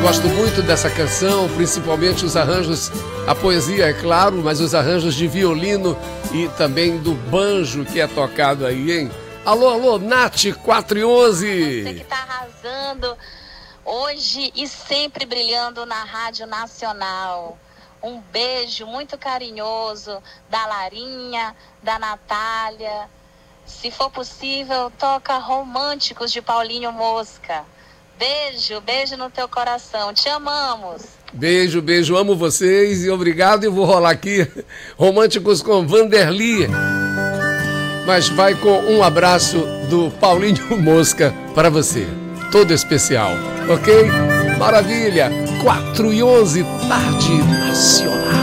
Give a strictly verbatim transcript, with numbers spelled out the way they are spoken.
Gosto muito dessa canção, principalmente os arranjos, a poesia, é claro, mas os arranjos de violino e também do banjo que é tocado aí, hein? Alô, alô, Nath, quatro e onze. Você que tá arrasando hoje e sempre brilhando na Rádio Nacional. Um beijo muito carinhoso da Larinha, da Natália. Se for possível, toca Românticos de Paulinho Mosca. Beijo, beijo no teu coração. Te amamos. Beijo, beijo. Amo vocês e obrigado. E vou rolar aqui Românticos com Vanderly. Mas vai com um abraço do Paulinho Mosca para você. Todo especial, ok? Maravilha. quatro e onze, Tarde Nacional.